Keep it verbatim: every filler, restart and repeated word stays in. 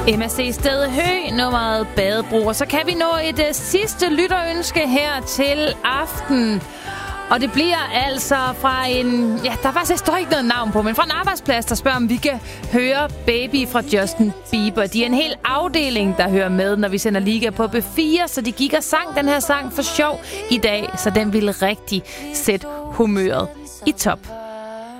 M S C Sted Hø, nummeret Badebro. Og så kan vi nå et uh, sidste lytterønske her til aften. Og det bliver altså fra en... Ja, der faktisk står ikke noget navn på, men fra en arbejdsplads, der spørger, om vi kan høre Baby fra Justin Bieber. De er en hel afdeling, der hører med, når vi sender Liga på B fire, så de gik og sang den her sang for sjov i dag, så den ville rigtig sætte humøret i top.